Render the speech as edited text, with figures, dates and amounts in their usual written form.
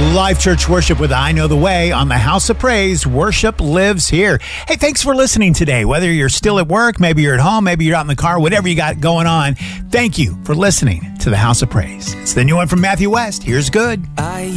Life Church Worship with I Know the Way on the House of Praise. Worship lives here. Hey, thanks for listening today. Whether you're still at work, maybe you're at home, maybe you're out in the car, whatever you got going on, thank you for listening to the House of Praise. It's the new one from Matthew West. Here's good.